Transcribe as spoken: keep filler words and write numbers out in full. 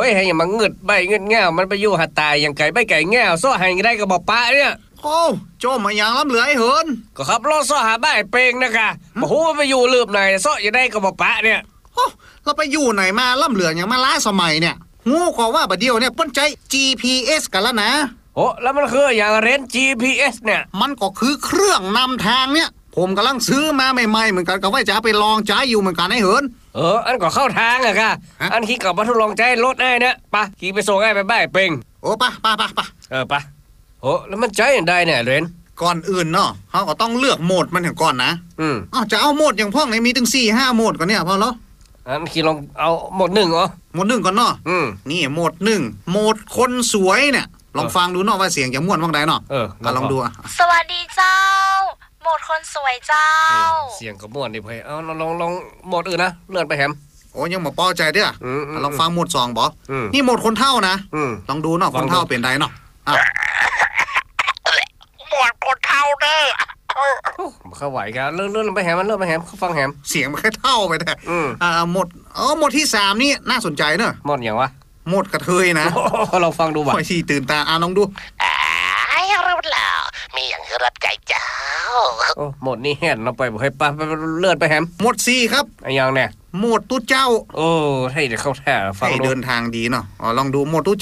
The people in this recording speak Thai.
ยให้อย่ามาเงึดใบเงึดแง่วมันไปอยู่หัดตายอย่างไก่ใบไก่แง่วซ้อให้ได้ก็บอกปะเนี่ยโอ้โจมมาอย่างล้ำเหลือไอ้เหินก็ขับรถซ้อหาบ้านเปงนะคะบอกหูว่าไปอยู่ลืบไหนซ้ออย่าได้ก็บอกปะเนี่ยโอ้เราไปอยู่ไหนมาล้ำเหลืออย่างมาล้าสมัยเนี่ยงูก็ว่าบัดเดียวเนี่ยเปิ้นใจ จี พี เอส กันแล้วนะโอ้แล้วมันคืออย่างเรน จี พี เอส เนี่ยมันก็คือเครื่องนำทางเนี่ยผมกำลังซื้อมาใหม่ๆเหมือนกันก็ว่าจะเอาไปลองใช้อยู่เหมือนกันไอ้เหินเอออันก็เข้าทางอะค่ะอันขี่กับมาทดลองใจรถไอ้เนี่ยปะขี่ไปส่งไอ้ไปบ้านเปงโอ้ปะปะปะปะเออปะโอ้แล้วมันใจอย่างใดเนี่ยเรนก่อนอื่นเนาะเขาก็ต้องเลือกโหมดมันถึงก่อนนะอืมอ๋อจะเอาโหมดอย่างพ่องไหนมีถึงสี่ห้าโหมดก่อนเนี่ยพอแล้วอันขี่ลองเอาโหมดหนึ่งเหรอโหมดหนึ่งก่อนเนาะอืมนี่โหมดหนึ่งโหมดคนสวยเนี่ยลองฟังดูเนาะว่าเสียงจะม่วนบ้างใดเนาะเออลองดูอ่ะสวัสดีเจ้าโหมดคนสวยเจ้าเสียงก็ม่วนดิเพ่เอาลองลองโหมดอื่นนะเลื่อนไปแฮมโอ้ยังมาป้อใจเด้อลองฟังโหมดสองบอนี่โหมดคนเท่านะลองดูเนาะคนเท่าเปลี่ยนใดเนาะโหมดคนเท่าเด้อเขาไหวกันเลื่อนเลื่อนไปแฮมมันเลื่อนไปแฮมเขาฟังแฮมเสียงมันแค่เท่าไปแต่อ่าโหมดอ๋อโหมดที่สามนี่น่าสนใจเนอะโหมดอย่างวะโหมดกระเทยนะเราฟังดูบ่คอยที่ตื่นตาอ่าลองดูไอ้รู้แล้วมีอย่างรับใจเจ้าโอ้โหมดนี้เห็นเราไปบ่ให้ปะเลื่อนไปแฮมโหมดสี่ครับไอ้ยังเนี่ยโหมดตู้เจ้าโอ้ให้เดี๋ยวเข้าแถวฟังดูให้เดินทางดีเนาะอ๋อลองดูโหมดตู้